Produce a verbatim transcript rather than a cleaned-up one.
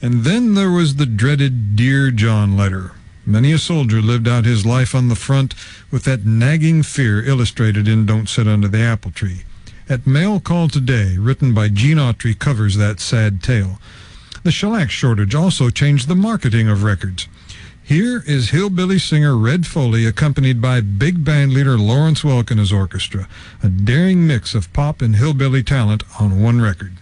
And then there was the dreaded Dear John letter. Many a soldier lived out his life on the front with that nagging fear illustrated in Don't Sit Under the Apple Tree. At Mail Call Today, written by Gene Autry, covers that sad tale. The shellac shortage also changed the marketing of records. Here is hillbilly singer Red Foley accompanied by big band leader Lawrence Welk and his orchestra, a daring mix of pop and hillbilly talent on one record.